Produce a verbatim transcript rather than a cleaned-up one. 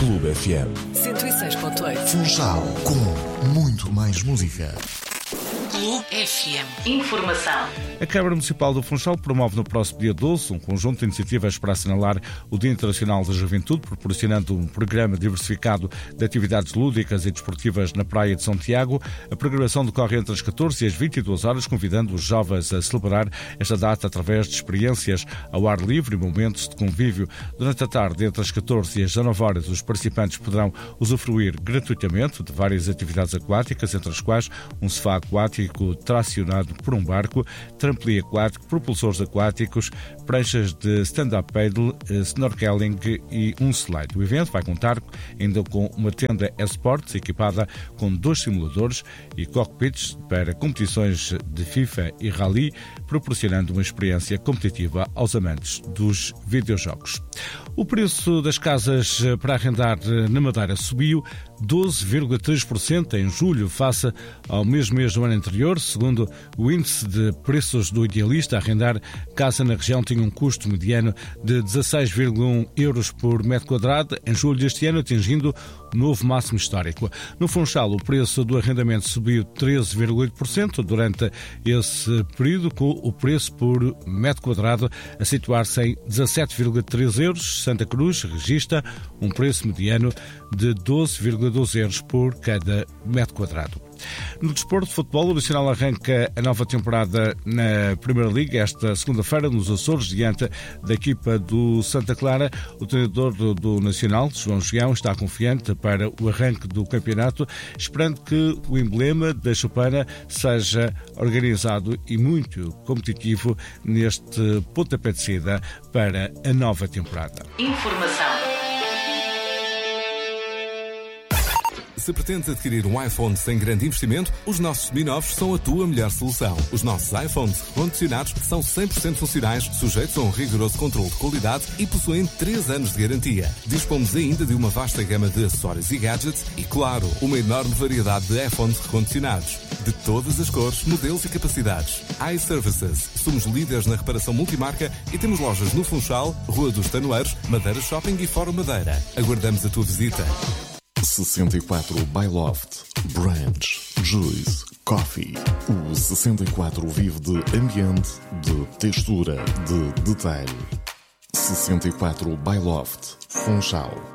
Clube F M. cento e seis ponto oito. Funchal, com muito mais música. Clube F M. Informação. A Câmara Municipal do Funchal promove no próximo dia doze um conjunto de iniciativas para assinalar o Dia Internacional da Juventude, proporcionando um programa diversificado de atividades lúdicas e desportivas na Praia de São Tiago. A programação decorre entre as catorze e as vinte e duas horas, convidando os jovens a celebrar esta data através de experiências ao ar livre e momentos de convívio. Durante a tarde, entre as catorze e as dezanove horas, os participantes poderão usufruir gratuitamente de várias atividades aquáticas, entre as quais um sofá aquático tracionado por um barco, trampolim aquático, propulsores aquáticos, pranchas de stand-up paddle, snorkeling e um slide. O evento vai contar ainda com uma tenda eSports equipada com dois simuladores e cockpits para competições de FIFA e Rally, proporcionando uma experiência competitiva aos amantes dos videojogos. O preço das casas para arrendar na Madeira subiu doze vírgula três por cento em julho, face ao mesmo mês do ano anterior. Segundo o índice de preços do Idealista, arrendar casa na região tinha um custo mediano de dezasseis vírgula um euros por metro quadrado em julho deste ano, atingindo o novo máximo histórico. No Funchal, o preço do arrendamento subiu treze vírgula oito por cento durante esse período, com o preço por metro quadrado a situar-se em dezassete vírgula três euros. Santa Cruz registra um preço mediano de doze vírgula doze euros por cada metro quadrado. No desporto de futebol, o Nacional arranca a nova temporada na Primeira Liga esta segunda-feira nos Açores, diante da equipa do Santa Clara. O treinador do, do Nacional, João Gião, está confiante para o arranque do campeonato, esperando que o emblema da choupana seja organizado e muito competitivo neste pontapé de saída para a nova temporada. Informação. Se pretendes adquirir um iPhone sem grande investimento, os nossos seminovos são a tua melhor solução. Os nossos iPhones recondicionados são cem por cento funcionais, sujeitos a um rigoroso controle de qualidade e possuem três anos de garantia. Dispomos ainda de uma vasta gama de acessórios e gadgets e, claro, uma enorme variedade de iPhones recondicionados. De todas as cores, modelos e capacidades. iServices. Somos líderes na reparação multimarca e temos lojas no Funchal, Rua dos Tanoeiros, Madeira Shopping e Fórum Madeira. Aguardamos a tua visita. sessenta e quatro by Loft, Branch, Juice, Coffee. O sessenta e quatro vive de ambiente, de textura, de detalhe. sessenta e quatro by Loft, Funchal.